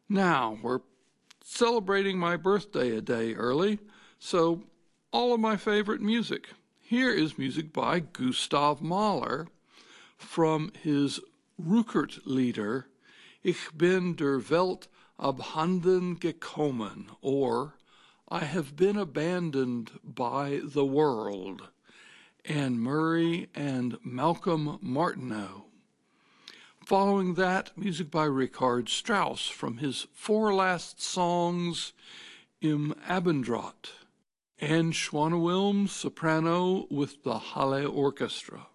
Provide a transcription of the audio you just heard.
Now, we're celebrating my birthday a day early, so all of my favorite music. Here is music by Gustav Mahler from his Rückert-Lieder, Ich bin der Welt abhanden gekommen, or I have been abandoned by the world, Anne Murray and Malcolm Martineau. Following that, music by Richard Strauss from his four last songs, Im Abendrot, and Schwanewilm soprano with the Halle Orchestra.